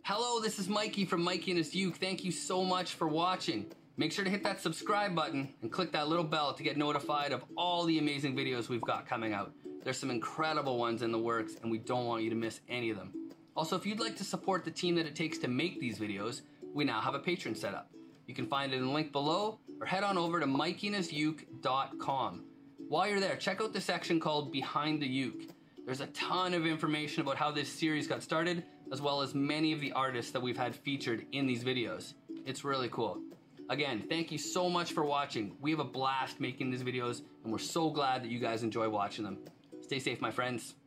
Hello, this is Mikey from Mikey and his Uke. Thank you so much for watching. Make sure to hit that subscribe button and click that little bell to get notified of all the amazing videos we've got coming out. There's some incredible ones in the works and we don't want you to miss any of them. Also, if you'd like to support the team that it takes to make these videos, we now have a Patreon set up. You can find it in the link below or head on over to mikeyandhisuke.com. While you're there, check out the section called Behind the Uke. There's a ton of information about how this series got started, as well as many of the artists that we've had featured in these videos. It's really cool. Again, thank you so much for watching. We have a blast making these videos, and we're so glad that you guys enjoy watching them. Stay safe, my friends.